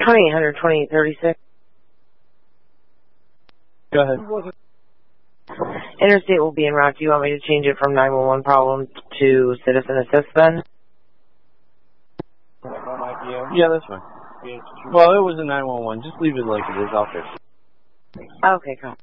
2800, 2836. Go ahead. Interstate will be en route. Do you want me to change it from 911 problem to citizen assist then? Yeah, that's fine. Well, it was a 911. Just leave it like it is out there. Okay, cool.